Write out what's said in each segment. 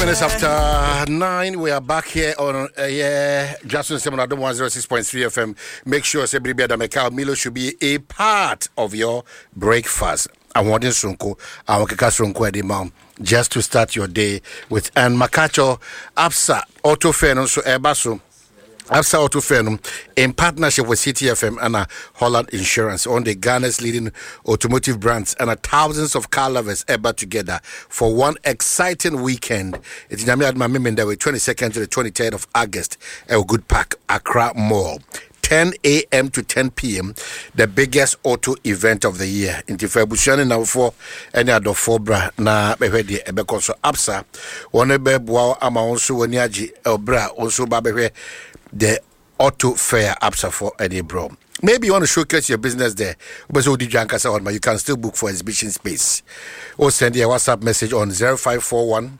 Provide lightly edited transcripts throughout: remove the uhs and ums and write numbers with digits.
Minutes after 9, we are back here on Jackson 106.3 FM. Make sure everybody that Mekao Milo should be a part of your breakfast. I want this Sunko, I want Sunko at the mom, just to start your day with. And Makacho Absa Auto Fenum so Ebaso. Absa Auto Fenum in partnership with CTFM and Holland Insurance on the Ghana's leading automotive brands and thousands of car lovers ever together for one exciting weekend. It's Namia Mamim that way 22nd to the 23rd of August at Good Park, Accra Mall. 10 a.m. to 10 p.m. the biggest auto event of the year. In Tifabushani now for any other four bra na behedi ebekonso Absa one bebwa ama onso waniaji obra onso babewe the auto fair Absa for any bro. Maybe you want to showcase your business there. But you can still book for exhibition space. Or send a WhatsApp message on 0541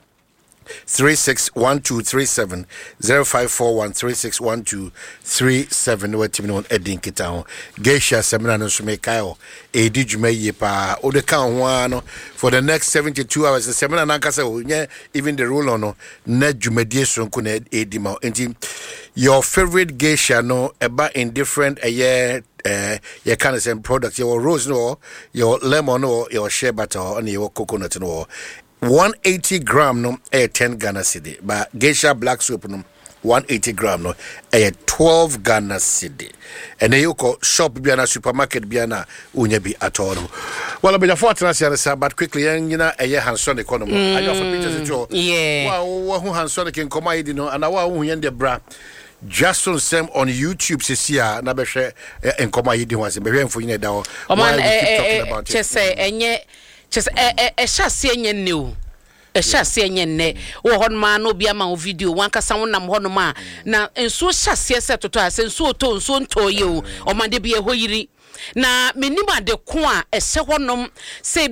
361237 0541 361237 what you know Edin Kitao Geisha seminar no sumekayo edi dwumaye pa o de kan ho ano for the next 72 hours the seminar na kasa even the rule no na dwumadie sonko na edi ma enti your favorite geisha no eba in different you can say products your rose no your lemon no your shea butter or your coconut no 180 gram no 10 Ghana cedi but geisha black soap no 180 gram no 12 Ghana cedi and you go shop biana supermarket biana unya bi at all. Well be the fortness but quickly nyina handsome economy I offer pictures at all wa who handsome can come I no and wa who yende bra Jason Sam on YouTube sisia na be hwe enkoma yidi ho ase be hwe mfo nyina da o man say enye shase enye new shase enye ne wo hon ma no bia ma video wan kasa wonam hon ma na enso shase se toto ase enso to enso nto ye o man de bia ho yiri na menima de ko a ehye honom se